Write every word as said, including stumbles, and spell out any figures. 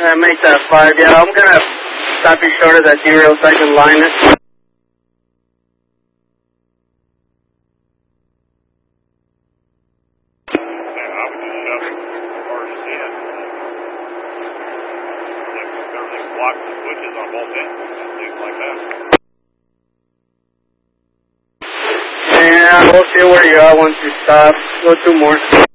Uh, make that five. Yeah, I'm gonna stop you short of that derail so I can line it. Block the switches on both ends, things like that. Yeah, we'll see where you are once you stop. Go two more.